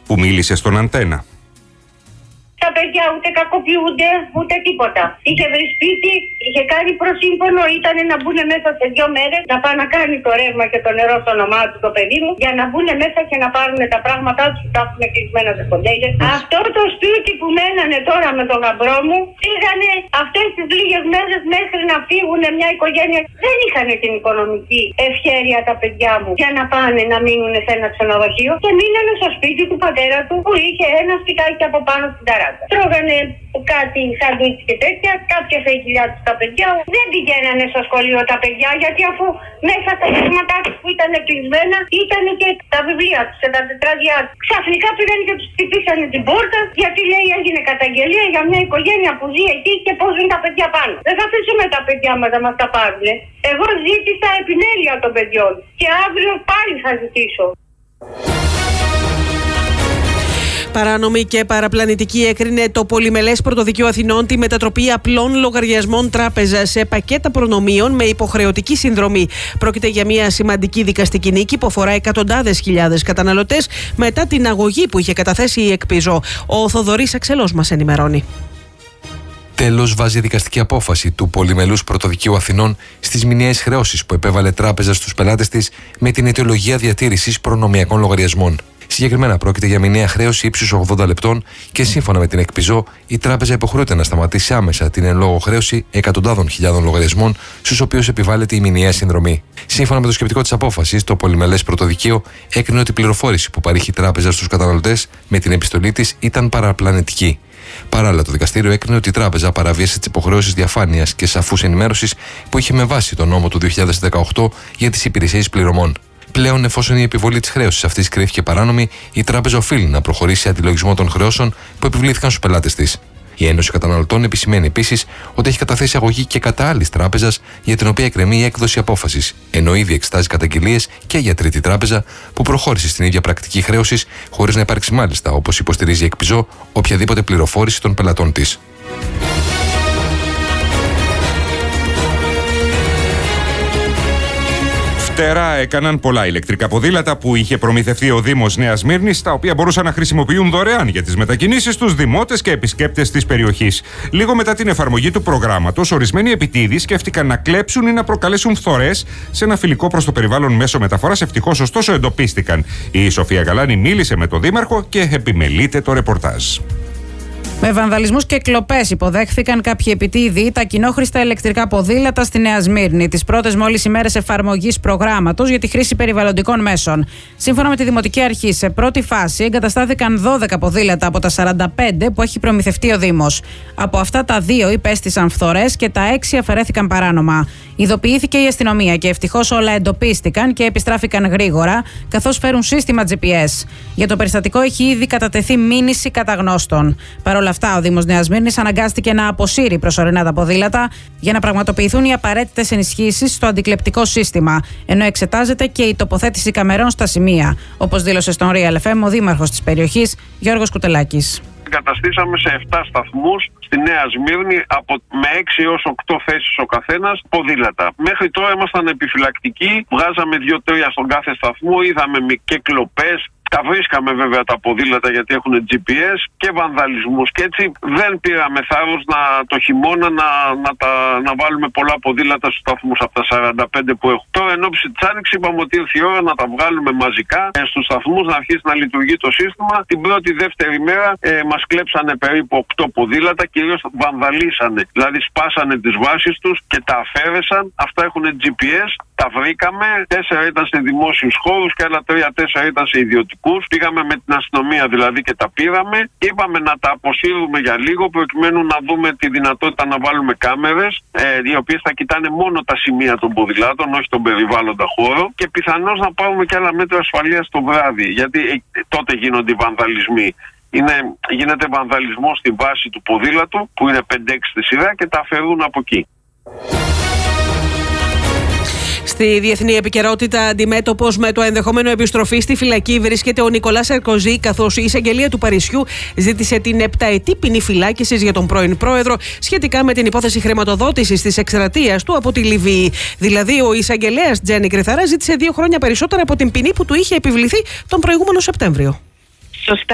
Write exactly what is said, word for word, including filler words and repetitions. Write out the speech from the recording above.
που μίλησε στον Αντένα. Τα παιδιά ούτε κακοποιούνται, ούτε τίποτα. Είχε βρει σπίτι, είχε κάνει προσύμφωνο, ήταν να μπουν μέσα σε δύο μέρες, να πάει να κάνει το ρεύμα και το νερό στο όνομά του το παιδί μου, για να μπουν μέσα και να πάρουν τα πράγματά του που τα έχουν κλεισμένα σε κοντέινερ. Αυτό το σπίτι που μένανε τώρα με τον γαμπρό μου, πήγανε αυτές τις λίγες μέρες μέχρι να φύγουν μια οικογένεια. Δεν είχαν την οικονομική ευχέρεια τα παιδιά μου για να πάνε να μείνουν σε ένα ξενοδοχείο και μείνανε στο σπίτι του πατέρα του που είχε ένα σπιτάκι από πάνω στην ταράτσα. Τρώγανε κάτι σάντουιτς και τέτοια, κάποια φεγγιλιά του τα παιδιά. Δεν πηγαίνανε στο σχολείο τα παιδιά, γιατί αφού μέσα τα χρήματά του που ήταν κλεισμένα ήταν και τα βιβλία του και τα τετράδια του. Ξαφνικά πήγαν και του χτυπήσανε την πόρτα, γιατί λέει έγινε καταγγελία για μια οικογένεια που ζει εκεί και πόζουν τα παιδιά πάνω. Δεν θα αφήσουμε τα παιδιά μας να μας τα πάρουν. Εγώ ζήτησα επιμέλεια των παιδιών και αύριο πάλι θα ζητήσω. Παράνομη και παραπλανητική έκρινε το Πολυμελές Πρωτοδικείο Αθηνών τη μετατροπή απλών λογαριασμών τράπεζα σε πακέτα προνομίων με υποχρεωτική συνδρομή. Πρόκειται για μια σημαντική δικαστική νίκη που αφορά εκατοντάδες χιλιάδες καταναλωτές μετά την αγωγή που είχε καταθέσει η ΕΚΠΙΖΟ. Ο Θοδωρής Αξελός μας ενημερώνει. Τέλος βάζει δικαστική απόφαση του Πολυμελούς Πρωτοδικείου Αθηνών στις μηνιαίες χρεώσεις που επέβαλε τράπεζα στους πελάτες της με την αιτιολογία διατήρησης προνομιακών λογαριασμών. Συγκεκριμένα πρόκειται για μηνιαία χρέωση ύψους ογδόντα λεπτών και σύμφωνα με την ΕΚΠΙΖΟ, η τράπεζα υποχρεούται να σταματήσει άμεσα την εν λόγω χρέωση εκατοντάδων χιλιάδων λογαριασμών, στους οποίους επιβάλλεται η μηνιαία συνδρομή. Σύμφωνα με το σκεπτικό της απόφασης, το Πολυμελές Πρωτοδικείο έκρινε ότι η πληροφόρηση που παρήχε η τράπεζα στους καταναλωτές με την επιστολή της ήταν παραπλανητική. Παράλληλα, το δικαστήριο έκρινε ότι η τράπεζα παραβίασε τις υποχρεώσεις διαφάνειας και σαφούς ενημέρωσης που είχε με βάση τον νόμο του δύο χιλιάδες δεκαοκτώ για τις υπηρεσίες πληρωμών. Πλέον, εφόσον η επιβολή της χρέωσης αυτής κρίθηκε παράνομη, η τράπεζα οφείλει να προχωρήσει σε αντιλογισμό των χρεώσεων που επιβλήθηκαν στους πελάτες της. Η Ένωση Καταναλωτών επισημαίνει επίσης ότι έχει καταθέσει αγωγή και κατά άλλης τράπεζας για την οποία εκκρεμεί η έκδοση απόφασης, ενώ ήδη εξετάζει καταγγελίες και για τρίτη τράπεζα που προχώρησε στην ίδια πρακτική χρέωσης, χωρίς να υπάρξει μάλιστα, όπως υποστηρίζει η ΕΚΠΙΖΟ, οποιαδήποτε πληροφόρηση των πελατών της. Φτερά έκαναν πολλά ηλεκτρικά ποδήλατα που είχε προμηθευτεί ο Δήμος Νέας Σμύρνης, τα οποία μπορούσαν να χρησιμοποιούν δωρεάν για τις μετακινήσεις τους δημότες και επισκέπτες της περιοχής. Λίγο μετά την εφαρμογή του προγράμματος, ορισμένοι επιτίδιοι σκέφτηκαν να κλέψουν ή να προκαλέσουν φθορές σε ένα φιλικό προς το περιβάλλον μέσο μεταφοράς. Ευτυχώς, ωστόσο, εντοπίστηκαν. Η Σοφία Γαλάνη μίλησε με τον Δήμαρχο και επιμελείται το ρεπορτάζ. Με βανδαλισμούς και κλοπές υποδέχθηκαν κάποιοι επιτίδιοι τα κοινόχρηστα ηλεκτρικά ποδήλατα στη Νέα Σμύρνη, τις πρώτες μόλις ημέρες εφαρμογής προγράμματος για τη χρήση περιβαλλοντικών μέσων. Σύμφωνα με τη Δημοτική Αρχή, σε πρώτη φάση εγκαταστάθηκαν δώδεκα ποδήλατα από τα σαράντα πέντε που έχει προμηθευτεί ο Δήμος. Από αυτά, τα δύο υπέστησαν φθορές και τα έξι αφαιρέθηκαν παράνομα. Ειδοποιήθηκε η αστυνομία και ευτυχώς όλα εντοπίστηκαν και επιστράφηκαν γρήγορα, καθώς φέρουν σύστημα τζι πι ες. Για το περιστατικό έχει ήδη κατατεθεί μήνυση καταγνώστων. Παρ' όλα αυτά, ο Δήμος Νέας Σμύρνης αναγκάστηκε να αποσύρει προσωρινά τα ποδήλατα για να πραγματοποιηθούν οι απαραίτητες ενισχύσεις στο αντικλεπτικό σύστημα, ενώ εξετάζεται και η τοποθέτηση καμερών στα σημεία, όπως δήλωσε στον Real εφ εμ ο δήμαρχος της περιοχής, Γιώργος Κουτελάκης. Εγκαταστήσαμε σε επτά σταθμούς στη Νέα Σμύρνη από με έξι έως οκτώ θέσεις ο καθένας ποδήλατα. Μέχρι τώρα ήμασταν επιφυλακτικοί, βγάζαμε δύο τρία στον κάθε σταθμό, είδαμε και κλοπές. Τα βρίσκαμε βέβαια τα ποδήλατα γιατί έχουν τζι πι ες και βανδαλισμούς και έτσι δεν πήραμε θάρρος να, το χειμώνα να, να, τα, να βάλουμε πολλά ποδήλατα στους σταθμούς από τα σαράντα πέντε που έχουν. Τώρα εν ώψη της άνοιξης είπαμε ότι ήρθε η ώρα να τα βγάλουμε μαζικά ε, στους σταθμούς, να αρχίσει να λειτουργεί το σύστημα. Την πρώτη δεύτερη μέρα ε, μας κλέψανε περίπου οκτώ ποδήλατα, κυρίως βανδαλίσανε, δηλαδή σπάσανε τις βάσεις τους και τα αφαίρεσαν. Αυτά έχουν τζι πι ες, τα βρήκαμε, τέσσερα ήταν σε δημόσιους χώρους και άλλα τρία τέσσερα ήταν σε ιδιωτικούς. Πήγαμε με την αστυνομία δηλαδή και τα πήραμε. Είπαμε να τα αποσύρουμε για λίγο προκειμένου να δούμε τη δυνατότητα να βάλουμε κάμερες ε, οι οποίες θα κοιτάνε μόνο τα σημεία των ποδηλάτων, όχι τον περιβάλλοντα χώρο, και πιθανώς να πάρουμε και άλλα μέτρα ασφαλείας το βράδυ, γιατί ε, τότε γίνονται οι βανδαλισμοί. Είναι, γίνεται βανδαλισμός στη βάση του ποδήλατου που είναι πέντε έξι στη σειρά και τα αφαιρούν από εκεί. Στη διεθνή επικαιρότητα, αντιμέτωπος με το ενδεχόμενο επιστροφή στη φυλακή βρίσκεται ο Νικολά Σαρκοζή, καθώς η εισαγγελία του Παρισιού ζήτησε την επταετή ποινή φυλάκισης για τον πρώην πρόεδρο σχετικά με την υπόθεση χρηματοδότησης της εκστρατείας του από τη Λιβύη. Δηλαδή, ο εισαγγελέας Τζένι Κρυθαρά ζήτησε δύο χρόνια περισσότερα από την ποινή που του είχε επιβληθεί τον προηγούμενο Σεπτέμβριο. Σωστά.